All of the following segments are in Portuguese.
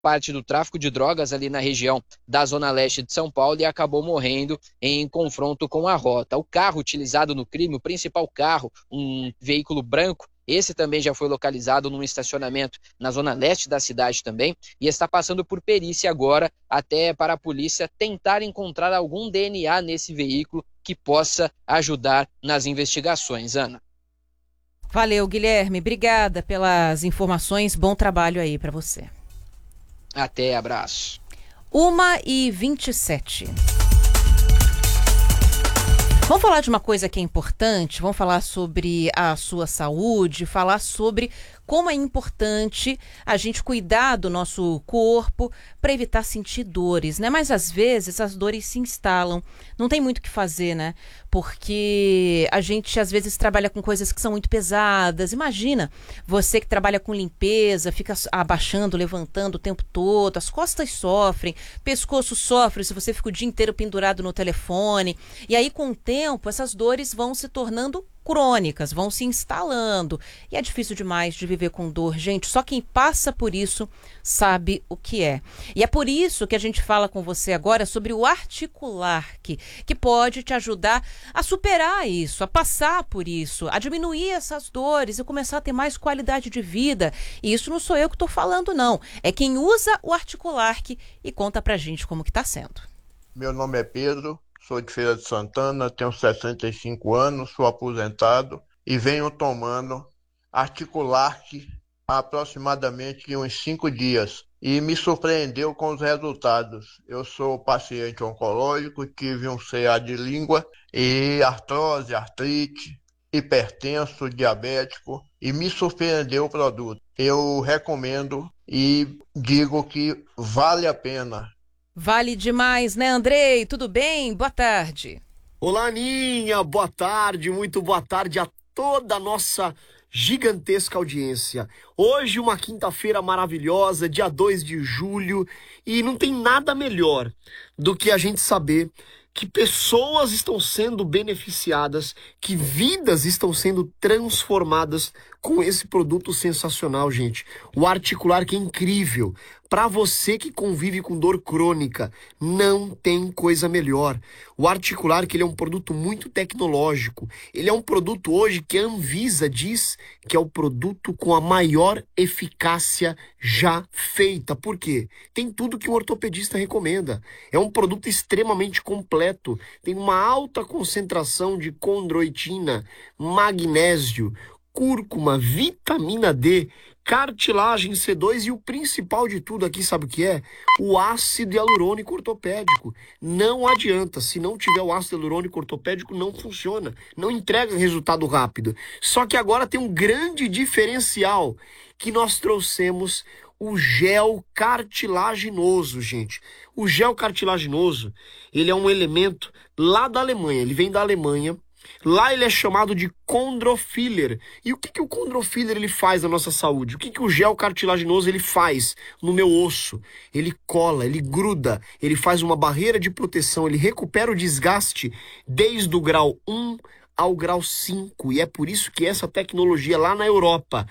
parte do tráfico de drogas ali na região da Zona Leste de São Paulo e acabou morrendo em confronto com a rota. O carro utilizado no crime, o principal carro, um veículo branco, esse também já foi localizado num estacionamento na Zona Leste da cidade também e está passando por perícia agora, até para a polícia tentar encontrar algum DNA nesse veículo que possa ajudar nas investigações. Ana. Valeu, Guilherme. Obrigada pelas informações. Bom trabalho aí para você. Até, abraço. 1h27. Vamos falar de uma coisa que é importante, vamos falar sobre a sua saúde, falar sobre como é importante a gente cuidar do nosso corpo para evitar sentir dores, né? Mas às vezes as dores se instalam, não tem muito o que fazer, né? Porque a gente às vezes trabalha com coisas que são muito pesadas. Imagina, você que trabalha com limpeza, fica abaixando, levantando o tempo todo, as costas sofrem, pescoço sofre se você fica o dia inteiro pendurado no telefone. E aí com o tempo essas dores vão se tornando crônicas, vão se instalando. E é difícil demais de viver com dor, gente. Só quem passa por isso sabe o que é. E é por isso que a gente fala com você agora sobre o Articulark, que pode te ajudar a superar isso, a passar por isso, a diminuir essas dores e começar a ter mais qualidade de vida. E isso não sou eu que estou falando, não. É quem usa o Articulark e conta pra gente como que tá sendo. Meu nome é Pedro. Sou de Feira de Santana, tenho 65 anos, sou aposentado e venho tomando Articulark há aproximadamente uns 5 dias e me surpreendeu com os resultados. Eu sou paciente oncológico, tive um CA de língua e artrose, artrite, hipertenso, diabético e me surpreendeu o produto. Eu recomendo e digo que vale a pena. Vale demais, né, Andrei? Tudo bem? Boa tarde. Olá, Aninha. Boa tarde, muito boa tarde a toda a nossa gigantesca audiência. Hoje, uma quinta-feira maravilhosa, dia 2 de julho, e não tem nada melhor do que a gente saber que pessoas estão sendo beneficiadas, que vidas estão sendo transformadas com esse produto sensacional, gente. O Articulark é incrível. Para você que convive com dor crônica, não tem coisa melhor. O Articulark, ele é um produto muito tecnológico. Ele é um produto hoje que a Anvisa diz que é o produto com a maior eficácia já feita. Por quê? Tem tudo que um ortopedista recomenda. É um produto extremamente completo. Tem uma alta concentração de condroitina, magnésio, cúrcuma, vitamina D, cartilagem C2 e o principal de tudo aqui, sabe o que é? O ácido hialurônico ortopédico. Não adianta, se não tiver o ácido hialurônico ortopédico, não funciona, não entrega resultado rápido. Só que agora tem um grande diferencial, que nós trouxemos o gel cartilaginoso, gente. O gel cartilaginoso, ele é um elemento lá da Alemanha, ele vem da Alemanha. Lá ele é chamado de condrofiller. E o que o condrofiller ele faz na nossa saúde? O que o gel cartilaginoso ele faz no meu osso? Ele cola, ele gruda, ele faz uma barreira de proteção, ele recupera o desgaste desde o grau 1 ao grau 5. E é por isso que essa tecnologia lá na Europa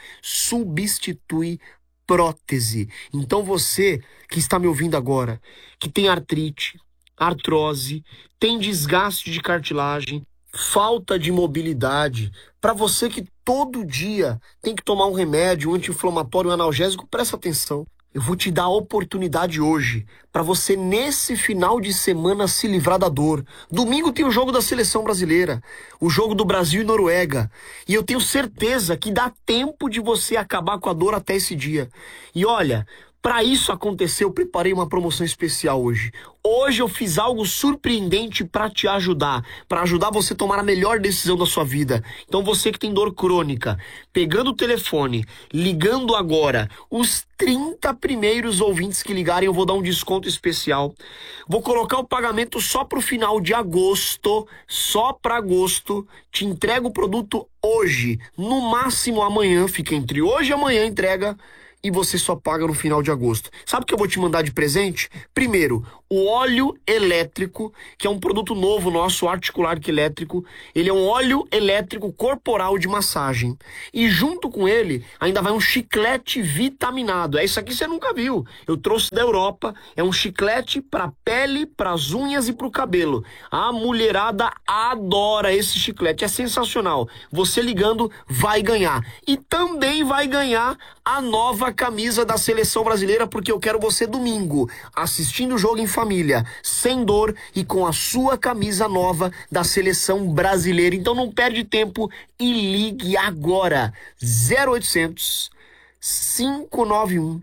substitui prótese. Então você que está me ouvindo agora, que tem artrite, artrose, tem desgaste de cartilagem, falta de mobilidade, para você que todo dia tem que tomar um remédio, um anti-inflamatório, um analgésico, presta atenção. Eu vou te dar a oportunidade hoje para você nesse final de semana se livrar da dor. Domingo tem o jogo da seleção brasileira, o jogo do Brasil e Noruega. E eu tenho certeza que dá tempo de você acabar com a dor até esse dia. E olha, para isso acontecer, eu preparei uma promoção especial hoje. Hoje eu fiz algo surpreendente para te ajudar, para ajudar você a tomar a melhor decisão da sua vida. Então você que tem dor crônica, pegando o telefone, ligando agora, os 30 primeiros ouvintes que ligarem, eu vou dar um desconto especial. Vou colocar o pagamento só pro final de agosto, só para agosto. Te entrego o produto hoje, no máximo amanhã, fica entre hoje e amanhã a entrega. e você só paga no final de agosto. Sabe o que eu vou te mandar de presente? Primeiro, o óleo elétrico, que é um produto novo nosso, Articulark elétrico. Ele é um óleo elétrico corporal de massagem. E junto com ele, ainda vai um chiclete vitaminado. É isso aqui que você nunca viu. Eu trouxe da Europa. É um chiclete para pele, para as unhas e para o cabelo. A mulherada adora esse chiclete. É sensacional. Você ligando vai ganhar. E também vai ganhar a nova camisa da Seleção Brasileira, porque eu quero você domingo assistindo o jogo em família, sem dor e com a sua camisa nova da Seleção Brasileira. Então não perde tempo e ligue agora. 0800 591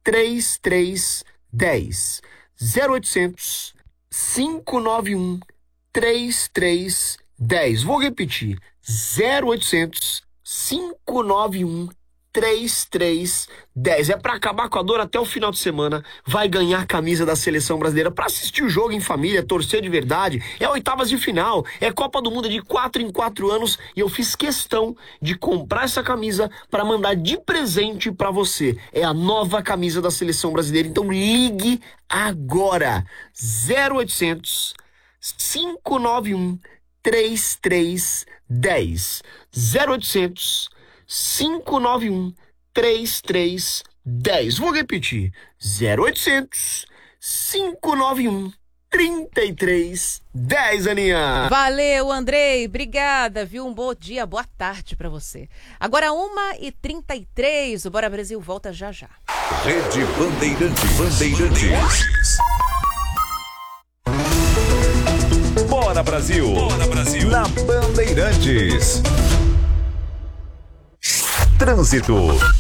3310. 0800 591 3310. Vou repetir. 0800 591 3310. É pra acabar com a dor até o final de semana. Vai ganhar a camisa da Seleção Brasileira pra assistir o jogo em família, torcer de verdade. É oitavas de final, é Copa do Mundo de 4 em 4 anos e eu fiz questão de comprar essa camisa pra mandar de presente pra você. É a nova camisa da Seleção Brasileira. Então ligue agora. 0800 591 3310. 0800 591 3310. Vou repetir. 0800 591 3310, Aninha. Valeu, Andrei. Obrigada, viu? Um bom dia, boa tarde pra você. Agora 1h33, o Bora Brasil volta já já. Rede Bandeirantes. Bora Brasil. Bora Brasil. Na Bandeirantes. Trânsito.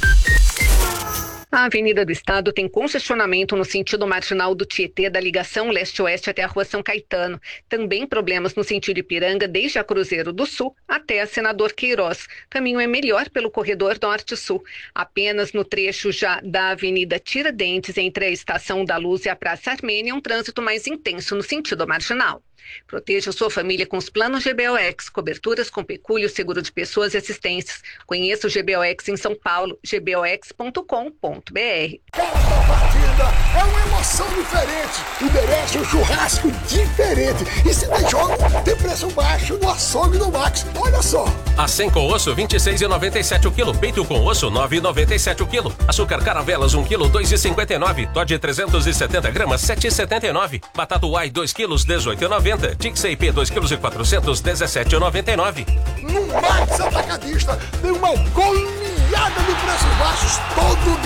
A Avenida do Estado tem concessionamento no sentido marginal do Tietê, da ligação leste-oeste até a Rua São Caetano. Também problemas no sentido Ipiranga, desde a Cruzeiro do Sul até a Senador Queiroz. Caminho é melhor pelo corredor norte-sul. Apenas no trecho já da Avenida Tiradentes, entre a Estação da Luz e a Praça Armênia, um trânsito mais intenso no sentido marginal. Proteja sua família com os planos GBOX, coberturas com pecúlio, seguro de pessoas e assistências. Conheça o GBOX em São Paulo, gbox.com.br. Cada partida é uma emoção diferente e merece um churrasco diferente. E se tem jogo, tem preço baixo no açougue do Max. Olha só. Acém com osso, R$ 26,97 o quilo. Peito com osso, R$ 9,97 o quilo. Açúcar caravelas, 1 quilo, R$ 2,59. Toddy 370 gramas, R$ 7,79. Batata Uai, 2 quilos, R$ 18,90. Tixay P, 2 quilos e 400, R$ 17,99. No Max Atacadista tem uma goleada de preços baixos todo dia.